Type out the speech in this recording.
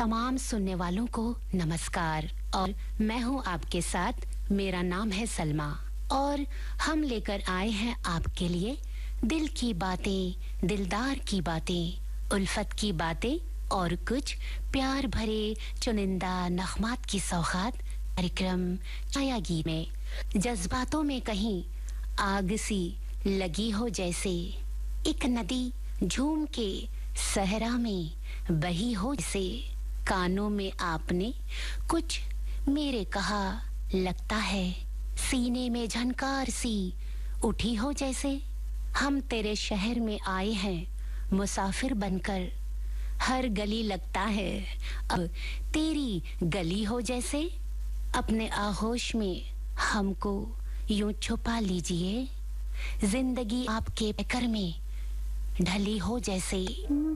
तमाम सुनने वालों को नमस्कार। और मैं हूँ आपके साथ, मेरा नाम है सलमा और हम लेकर आए हैं आपके लिए दिल की बातें, दिलदार की बातें, उल्फत की बातें और कुछ प्यार भरे चुनिंदा नगमात की सौगात कार्यक्रम छाया गीत में जज्बातों में कहीं आग सी लगी हो जैसे एक नदी झूम के सहरा में बही हो जैसे कानों में आपने कुछ मेरे कहा लगता है सीने में झनकार सी उठी हो जैसे हम तेरे शहर में आए हैं मुसाफिर बनकर हर गली लगता है अब तेरी गली हो जैसे अपने आगोश में हमको यूं छुपा लीजिए जिंदगी आपके पैकर में ढली हो जैसे